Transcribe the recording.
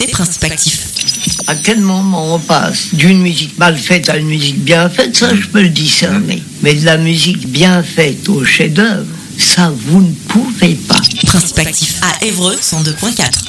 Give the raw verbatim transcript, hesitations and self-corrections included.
et Principe Actif. À quel moment on passe d'une musique mal faite à une musique bien faite, ça je peux le discerner. Mais de la musique bien faite au chef-d'œuvre, ça vous ne pouvez pas. Principe Actif à Évreux cent deux point quatre.